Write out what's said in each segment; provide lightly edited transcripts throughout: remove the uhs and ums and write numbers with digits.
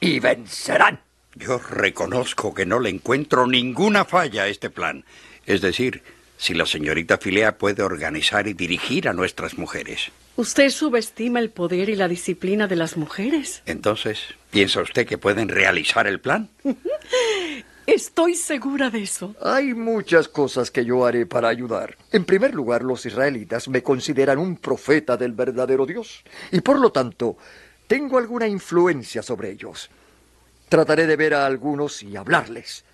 y vencerán. Yo reconozco que no le encuentro ninguna falla a este plan. Es decir, si la señorita Filea puede organizar y dirigir a nuestras mujeres. Usted subestima el poder y la disciplina de las mujeres. Entonces, ¿piensa usted que pueden realizar el plan? Estoy segura de eso. Hay muchas cosas que yo haré para ayudar. En primer lugar, los israelitas me consideran un profeta del verdadero Dios. Y por lo tanto, tengo alguna influencia sobre ellos. Trataré de ver a algunos y hablarles.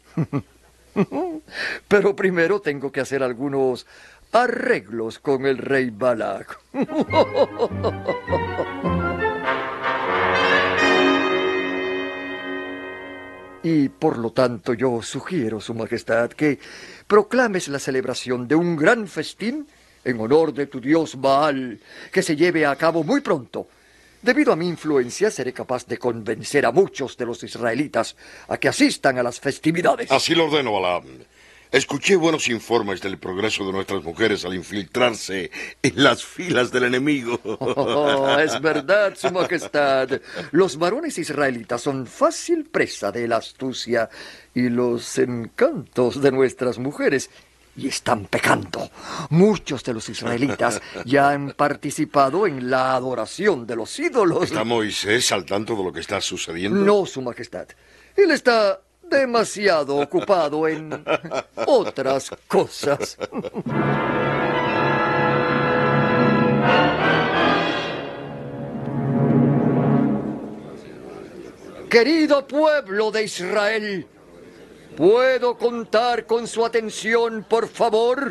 Pero primero tengo que hacer algunos arreglos con el rey Balac. Y por lo tanto yo sugiero, Su Majestad, que proclames la celebración de un gran festín en honor de tu dios Baal, que se lleve a cabo muy pronto. Debido a mi influencia, seré capaz de convencer a muchos de los israelitas a que asistan a las festividades. Así lo ordeno, Balaam. Escuché buenos informes del progreso de nuestras mujeres al infiltrarse en las filas del enemigo. Oh, es verdad, Su Majestad. Los varones israelitas son fácil presa de la astucia y los encantos de nuestras mujeres. Y están pecando. Muchos de los israelitas ya han participado en la adoración de los ídolos. ¿Está Moisés al tanto de lo que está sucediendo? No, Su Majestad. Él está demasiado ocupado en otras cosas. Querido pueblo de Israel, ¿puedo contar con su atención, por favor?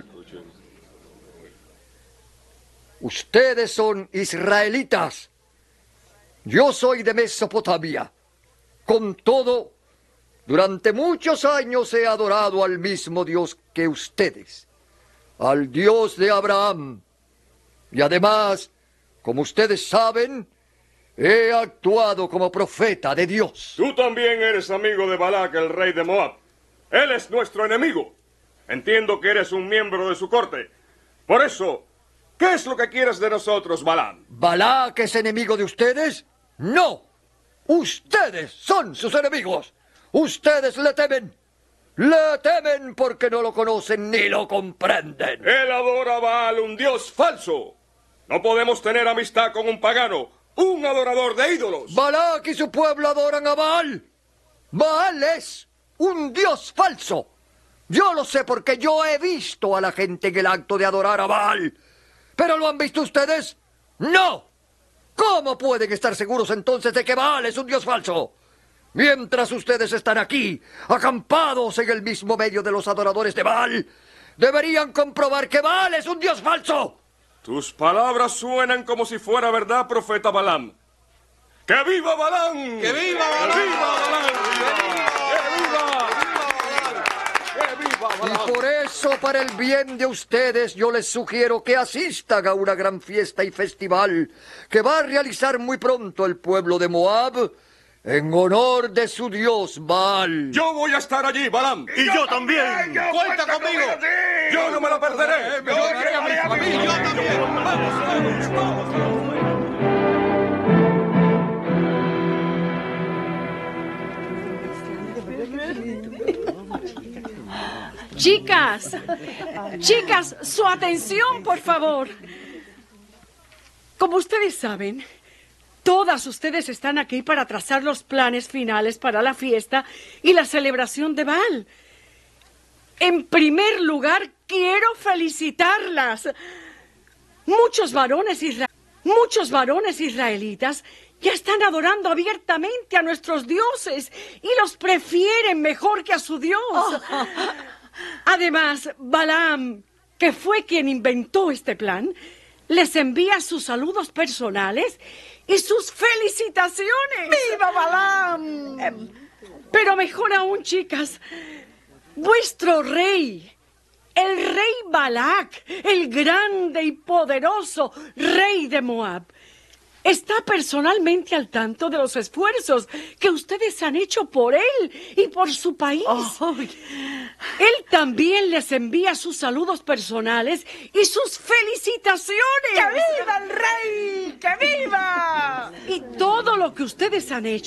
Ustedes son israelitas. Yo soy de Mesopotamia. Con todo, durante muchos años he adorado al mismo Dios que ustedes, al Dios de Abraham. Y además, como ustedes saben, he actuado como profeta de Dios. Tú también eres amigo de Balac, el rey de Moab. Él es nuestro enemigo. Entiendo que eres un miembro de su corte. Por eso, ¿qué es lo que quieres de nosotros, Balaam? ¿Balac es enemigo de ustedes? ¡No! ¡Ustedes son sus enemigos! ¡Ustedes le temen! ¡Le temen porque no lo conocen ni lo comprenden! Él adora a Baal, un dios falso. No podemos tener amistad con un pagano, un adorador de ídolos. Balac y su pueblo adoran a Baal. Baal es un dios falso. Yo lo sé porque yo he visto a la gente en el acto de adorar a Baal. ¿Pero lo han visto ustedes? ¡No! ¿Cómo pueden estar seguros entonces de que Baal es un dios falso? Mientras ustedes están aquí, acampados en el mismo medio de los adoradores de Baal, deberían comprobar que Baal es un dios falso. Tus palabras suenan como si fuera verdad, profeta Balaam. ¡Que viva Balaam! ¡Que viva Balaam! ¡Que viva Balaam! ¡Que viva Balaam! Y por eso, para el bien de ustedes, yo les sugiero que asistan a una gran fiesta y festival que va a realizar muy pronto el pueblo de Moab en honor de su dios Baal. Yo voy a estar allí, Balaam. Y yo también. ¡Cuenta conmigo! ¡Yo no me la perderé! Yo también. Chicas, su atención, por favor. Como ustedes saben, todas ustedes están aquí para trazar los planes finales para la fiesta y la celebración de Baal. En primer lugar, quiero felicitarlas. Muchos varones israelitas ya están adorando abiertamente a nuestros dioses y los prefieren mejor que a su Dios. Además, Balaam, que fue quien inventó este plan, les envía sus saludos personales y sus felicitaciones. ¡Viva Balaam! Pero mejor aún, chicas, vuestro rey, el rey Balac, el grande y poderoso rey de Moab, está personalmente al tanto de los esfuerzos que ustedes han hecho por él y por su país. Él también les envía sus saludos personales y sus felicitaciones. ¡Que viva el rey! ¡Que viva! Y todo lo que ustedes han hecho